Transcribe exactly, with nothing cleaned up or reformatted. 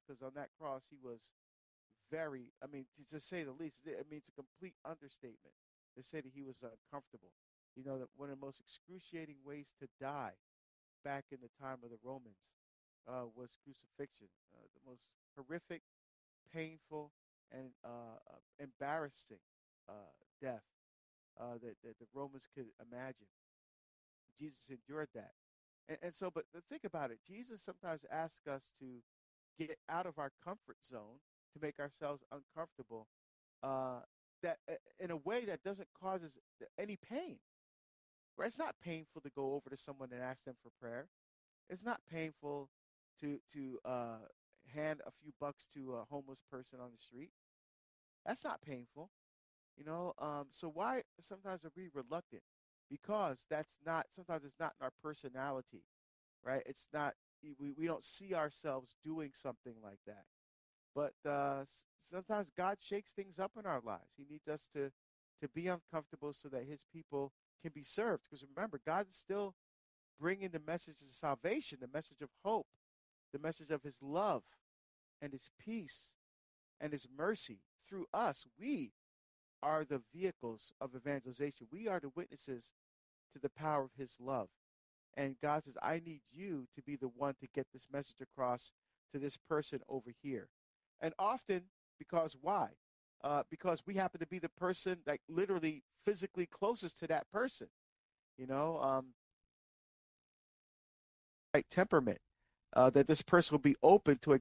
because on that cross he was very, I mean, to, to say the least, it means a complete understatement to say that he was uncomfortable. You know, that one of the most excruciating ways to die back in the time of the Romans uh, was crucifixion, uh, the most horrific, painful, and uh, uh, embarrassing uh, death uh, that, that the Romans could imagine. Jesus endured that. And, and so, but think about it. Jesus sometimes asks us to get out of our comfort zone to make ourselves uncomfortable uh, that uh, in a way that doesn't cause us any pain. Right? It's not painful to go over to someone and ask them for prayer. It's not painful to to uh, hand a few bucks to a homeless person on the street. That's not painful, you know. Um, so why sometimes are we reluctant? Because that's not sometimes it's not in our personality, right? It's not we, we don't see ourselves doing something like that. But uh, s- sometimes God shakes things up in our lives. He needs us to to be uncomfortable so that His people can be served. Because remember, God is still bringing the message of salvation, the message of hope, the message of His love and His peace and His mercy through us. We are the vehicles of evangelization. We are the witnesses to the power of His love. And God says, I need you to be the one to get this message across to this person over here. And often, because why? Uh, because we happen to be the person like literally physically closest to that person, you know, um, right temperament, uh, that this person will be open to